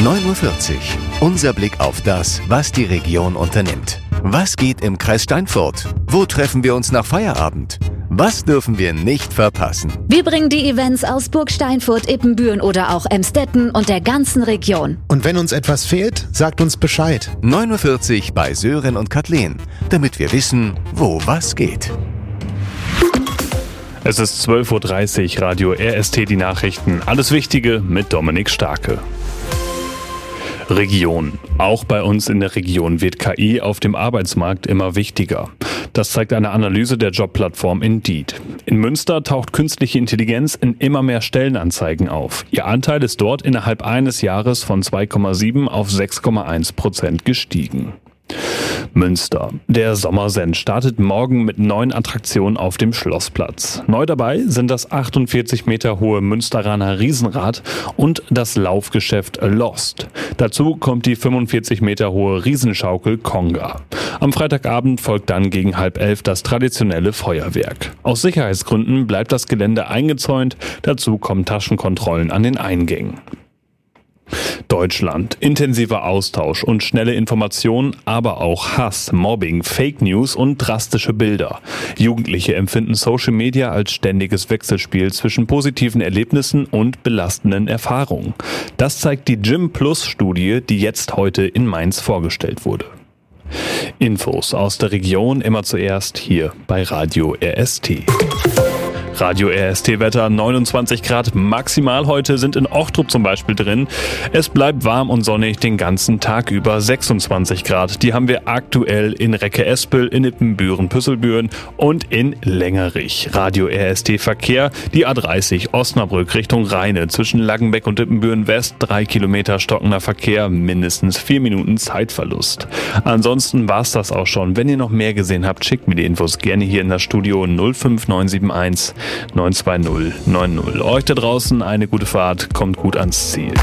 9:40 Uhr. Unser Blick auf das, was die Region unternimmt. Was geht im Kreis Steinfurt? Wo treffen wir uns nach Feierabend? Was dürfen wir nicht verpassen? Wir bringen die Events aus Burg Steinfurt, Ippenbüren oder auch Emstetten und der ganzen Region. Und wenn uns etwas fehlt, sagt uns Bescheid. 9:40 Uhr bei Sören und Kathleen, damit wir wissen, wo was geht. Es ist 12:30 Uhr, Radio RST, die Nachrichten. Alles Wichtige mit Dominik Starke. Region. Auch bei uns in der Region wird KI auf dem Arbeitsmarkt immer wichtiger. Das zeigt eine Analyse der Jobplattform Indeed. In Münster taucht künstliche Intelligenz in immer mehr Stellenanzeigen auf. Ihr Anteil ist dort innerhalb eines Jahres von 2,7 auf 6,1% gestiegen. Münster. Der Sommersend startet morgen mit 9 Attraktionen auf dem Schlossplatz. Neu dabei sind das 48 Meter hohe Münsteraner Riesenrad und das Laufgeschäft Lost. Dazu kommt die 45 Meter hohe Riesenschaukel Konga. Am Freitagabend folgt dann gegen 10:30 das traditionelle Feuerwerk. Aus Sicherheitsgründen bleibt das Gelände eingezäunt. Dazu kommen Taschenkontrollen an den Eingängen. Deutschland. Intensiver Austausch und schnelle Informationen, aber auch Hass, Mobbing, Fake News und drastische Bilder. Jugendliche empfinden Social Media als ständiges Wechselspiel zwischen positiven Erlebnissen und belastenden Erfahrungen. Das zeigt die Gym-Plus-Studie, die jetzt heute in Mainz vorgestellt wurde. Infos aus der Region immer zuerst hier bei Radio RST. Radio RST-Wetter, 29 Grad maximal heute sind in Ochtrup zum Beispiel drin. Es bleibt warm und sonnig den ganzen Tag über, 26 Grad. Die haben wir aktuell in Recke-Espel, in Ippenbüren, Püsselbüren und in Längerich. Radio RST-Verkehr, die A30 Osnabrück Richtung Rheine zwischen Laggenbeck und Ippenbüren West, 3 Kilometer stockender Verkehr, mindestens 4 Minuten Zeitverlust. Ansonsten war's das auch schon. Wenn ihr noch mehr gesehen habt, schickt mir die Infos gerne hier in das Studio 05971 92090. Euch da draußen eine gute Fahrt, kommt gut ans Ziel.